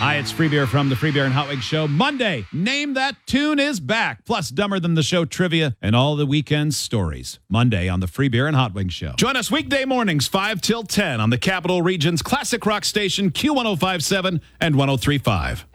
Hi, it's Free Beer from the Free Beer and Hot Wings Show. Monday, Name That Tune is back. Plus, Dumber Than the Show trivia and all the weekend stories. Monday on the Free Beer and Hot Wings Show. Join us weekday mornings, 5 till 10 on the Capital Region's classic rock station, Q1057 and 1035.